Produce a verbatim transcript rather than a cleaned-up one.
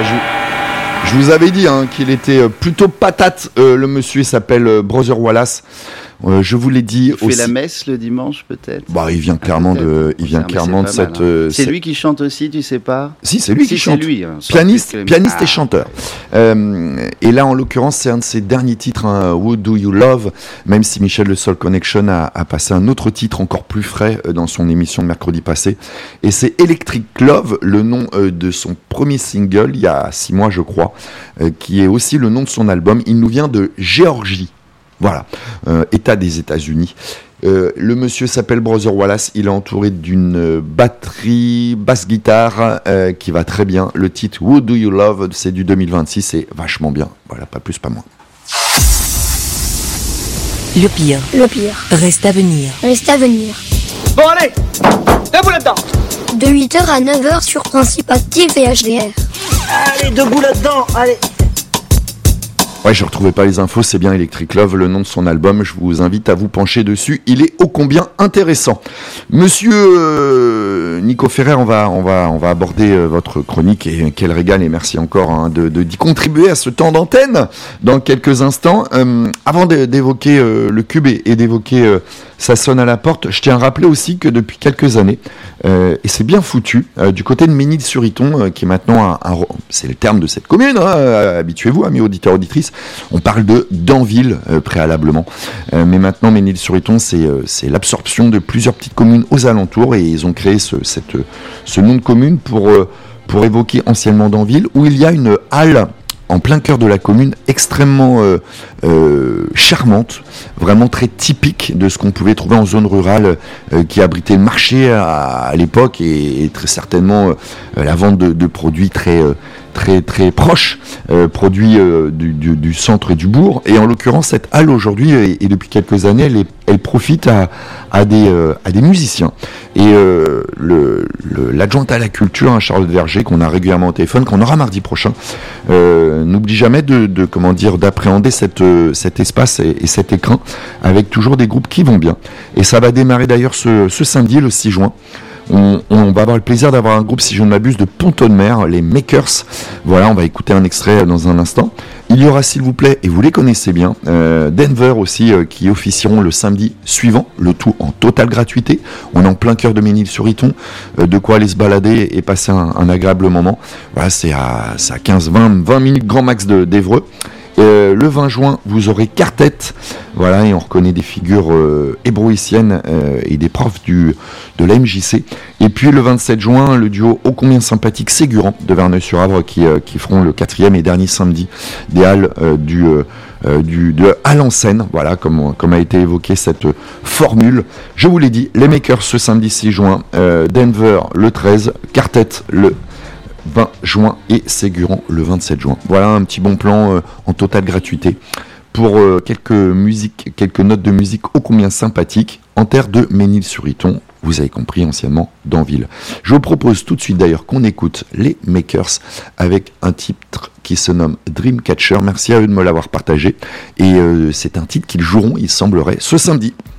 je, je vous avais dit hein, qu'il était plutôt patate. Euh, le monsieur s'appelle euh, Brother Wallace. Euh, je vous l'ai dit. Il aussi... fait la messe le dimanche peut-être. Bah, il vient clairement ah, de, il vient clairement de cette. Mal, hein. euh, c'est cette... lui qui chante aussi, tu sais pas. Si, c'est lui si, qui chante. C'est lui. Hein, pianiste, pianiste ah. et chanteur. Euh, et là, en l'occurrence, c'est un de ses derniers titres, hein, Who Do You Love. Même si Michel Le Soul Connection a, a passé un autre titre encore plus frais euh, dans son émission de mercredi passé. Et c'est Electric Love, le nom euh, de son premier single, il y a six mois, je crois, euh, qui est aussi le nom de son album. Il nous vient de Géorgie. Voilà, euh, État des États-Unis. Euh, le monsieur s'appelle Brother Wallace. Il est entouré d'une batterie basse-guitare euh, qui va très bien. Le titre Who Do You Love, c'est du deux mille vingt-six, c'est vachement bien. Voilà, pas plus, pas moins. Le pire. Le pire. Reste à venir. Reste à venir. Bon allez, debout là-dedans. De huit heures à neuf heures sur Principe Actif et H D R. Allez, debout là-dedans, allez. Ouais, je ne retrouvais pas les infos, c'est bien Electric Love, le nom de son album, je vous invite à vous pencher dessus, il est ô combien intéressant. Monsieur euh, Nico Ferrer, on va, on va, on va aborder euh, votre chronique, et quel régal, et merci encore hein, de, de, d'y contribuer à ce temps d'antenne dans quelques instants. Euh, avant de, d'évoquer euh, le cube et, et d'évoquer euh, Ça sonne à la porte, je tiens à rappeler aussi que depuis quelques années, euh, et c'est bien foutu, euh, du côté de Ménil-sur-Iton, euh, qui est maintenant un, un, c'est le terme de cette commune, hein, euh, habituez-vous, amis auditeurs, auditrices. On parle de Danville euh, préalablement, euh, mais maintenant Ménil-sur-Iton, c'est, euh, c'est l'absorption de plusieurs petites communes aux alentours, et ils ont créé ce, cette, ce nom de commune pour, euh, pour évoquer anciennement Danville, où il y a une halle en plein cœur de la commune, extrêmement euh, euh, charmante, vraiment très typique de ce qu'on pouvait trouver en zone rurale, euh, qui abritait le marché à, à l'époque, et, et très certainement euh, la vente de, de produits très... Euh, très très proche, euh, produit euh, du, du, du centre et du bourg, et en l'occurrence cette halle aujourd'hui et, et depuis quelques années elle, est, elle profite à, à, des, euh, à des musiciens, et euh, le, le, l'adjointe à la culture, hein, Charlotte Verger, qu'on a régulièrement au téléphone, qu'on aura mardi prochain, euh, n'oublie jamais de, de comment dire d'appréhender cette, euh, cet espace et, et cet écrin avec toujours des groupes qui vont bien, et ça va démarrer d'ailleurs ce, ce samedi le six juin. On, on va avoir le plaisir d'avoir un groupe, si je ne m'abuse, de Pont-de-Mer, les Makers. Voilà, on va écouter un extrait dans un instant. Il y aura, s'il vous plaît, et vous les connaissez bien, euh, Denver aussi, euh, qui officieront le samedi suivant, le tout en totale gratuité. On est en plein cœur de Ménil-sur-Iton, euh, de quoi aller se balader et passer un, un agréable moment. Voilà, c'est à, c'est à quinze vingt minutes grand max de, d'Évreux. Euh, le vingt juin, vous aurez Quartet, voilà, et on reconnaît des figures euh, hébroïciennes euh, et des profs du, de la M J C. Et puis le vingt-sept juin, le duo ô combien sympathique Ségurant de Verneuil-sur-Avre qui, euh, qui feront le quatrième et dernier samedi des Halles euh, du, euh, du, de Halles-en-Seine, voilà, comme, comme a été évoqué cette formule. Je vous l'ai dit, les Makers ce samedi six juin, euh, Denver le treize, Quartet le vingt juin et Ségurant le vingt-sept juin. Voilà un petit bon plan euh, en totale gratuité pour euh, quelques musiques, quelques notes de musique ô combien sympathiques en terre de Ménil-sur-Iton. Vous avez compris, anciennement Danville. Je vous propose tout de suite d'ailleurs qu'on écoute les Makers avec un titre qui se nomme Dreamcatcher. Merci à eux de me l'avoir partagé, et euh, c'est un titre qu'ils joueront, il semblerait, ce samedi.